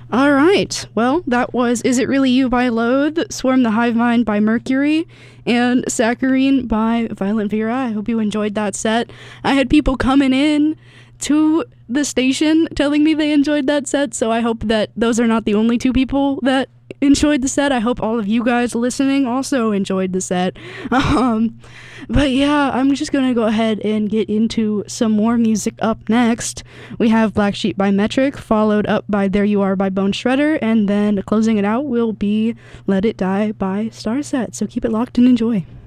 All right. Well, that was Is It Really You by Loathe, Swarm the Hive Mind by Mercury, and Saccharine by Violent Vera. I hope you enjoyed that set. I had people coming in to the station telling me they enjoyed that set, so I hope that those are not the only two people that enjoyed the set. I hope all of you guys listening also enjoyed the set. But yeah, I'm just gonna go ahead and get into some more music up next. We have Black Sheep by Metric, followed up by There You Are by Bone Shredder, and then closing it out will be Let It Die by Starset. So keep it locked and enjoy.